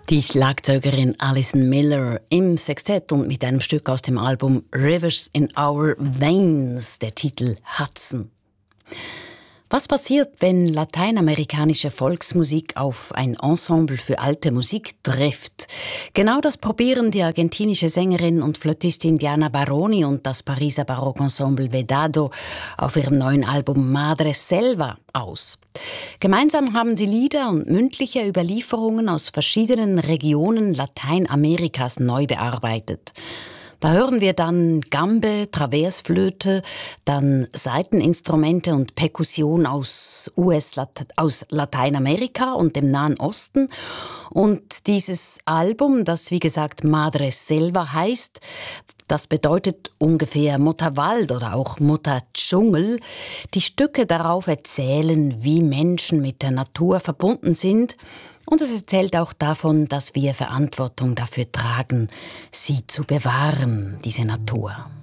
Die Schlagzeugerin Alison Miller im Sextett und mit einem Stück aus dem Album Rivers in Our Veins, der Titel Hudson. Was passiert, wenn lateinamerikanische Volksmusik auf ein Ensemble für alte Musik trifft? Genau das probieren die argentinische Sängerin und Flötistin Diana Baroni und das Pariser Barockensemble Vedado auf ihrem neuen Album Madre Selva aus. Gemeinsam haben sie Lieder und mündliche Überlieferungen aus verschiedenen Regionen Lateinamerikas neu bearbeitet. Da hören wir dann Gambe, Traversflöte, dann Saiteninstrumente und Perkussion aus Lateinamerika und dem Nahen Osten. Und dieses Album, das wie gesagt Madre Selva heißt, das bedeutet ungefähr Mutterwald oder auch Mutterdschungel. Die Stücke darauf erzählen, wie Menschen mit der Natur verbunden sind. Und es erzählt auch davon, dass wir Verantwortung dafür tragen, sie zu bewahren, diese Natur.